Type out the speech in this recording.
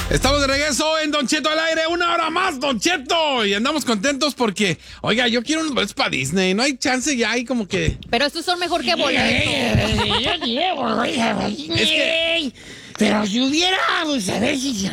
Estamos de regreso en Don Cheto al aire, 1 hora más, Don Cheto. Y andamos contentos porque, oiga, yo quiero unos boletos para Disney. No hay chance ya, hay como que... Pero estos son mejor que boletos. Yo llevo, Es que... pero si hubiera, pues a ver si